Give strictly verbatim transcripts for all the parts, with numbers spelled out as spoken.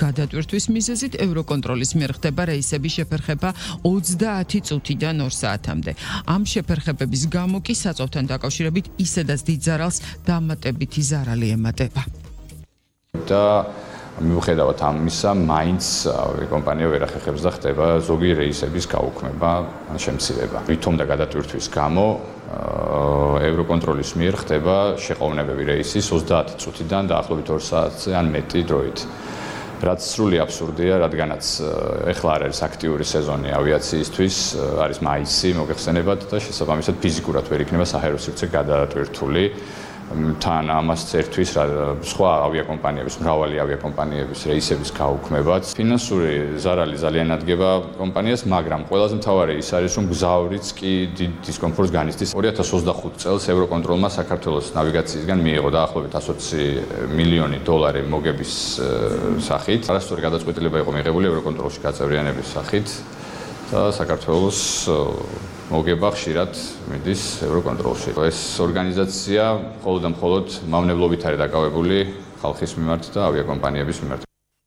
გადატვირთვის მიზეზით ევროკონტროლის მიერ ხდება რეისების შეფერხება ოცდაათი წუთიდან ორ საათამდე. ამ შეფერხებების გამო კი საწვავთან დაკავშირებით ისედაც დიდ ზარალს დამატებითი ზარალი ემატება. და მიუხედავად ამისა, მაინც ავიაკომპანია ვერ ახერხებს და ხდება ზოგი რეისების გაუქმება ან შემცირება. ვითომ და გადატვირთვის გამო ევროკონტროლის მიერ ხდება შეყოვნებები რეისის ოცდაათი წუთიდან დაახლოებით ორ საათზე ან მეტი დროით. რაც სრული აბსურდია, რადგანაც ეხლა არ არის აქტიური სეზონი ავიაციისთვის, არის მაისი მოგეხსენებათ და შესაბამისად ფიზიკურად ვერ იქნება საჰაერო სივრცე გადატვირთული. თან ამას ერთვის სხვა ავიაკომპანიების, მრავალი ავიაკომპანიების რეისების გაუქმებაც. ფინანსური ზარალი ძალიან ადგება კომპანიას, მაგრამ ყველაზე მთავარი ის არის, რომ გზავრიც კი დიდ დისკომფორტს განიცდის. ორი ათას ოცდახუთი წელს ევროკონტროლმა საქართველოს ნავიგაციისგან მიიღო დაახლოებით εκατი ოცი მილიონი დოლარი მოგების სახით. არასწორი გადაწყვეტილება იყო მიღებული ევროკონტროლში გაწევრიანების სახით და საქართველოს მოგება ხშირად მიდის ევროკონტროლში. ეს ორგანიზაცია მხოლოდ და მხოლოდ მავნებლობით არის დაკავებული ხალხის მიმართ და ავიაკომპანიების მიმართ.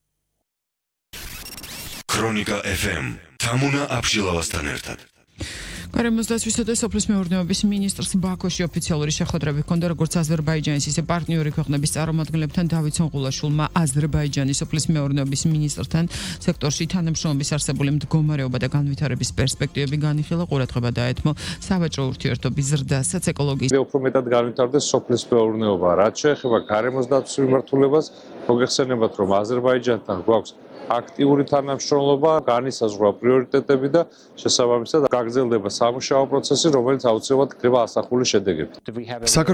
ქრონიკა ეფ ემ თამუნა აბშილავასთან ერთად. გარემოს დაცვისა და სოფლის მეურნეობის მინისტრს ბაქოში ოფიციალური შეხვედრები ჰქონდა როგორც აზერბაიჯანის, ისე პარტნიორი ქვეყნების წარმომადგენლებთან. დავით სონღულაშვილმა აზერბაიჯანის სოფლის მეურნეობის მინისტრთან სექტორში თანამშრომლობის არსებული მდგომარეობა და განვითარების პერსპექტივები განიხილა, ყურადღება დაეთმო სავაჭრო ურთიერთობის ზრდასაც, ეკოლოგიის უფრო მეტად განვითარდეს სოფლის მეურნეობა. რაც შეეხება გარემოს დაცვის მიმართულებას, მოგეხსენებათ, რომ აზერბაიჯანთან გვაქვს აქტიური თანამშრომლობა, განისაზღვრა პრიორიტეტები და შესაბამისად გაგრძელდება სამუშაო პროცესი, რომელიც აუცილებლად იქნება ასახული შედეგებით.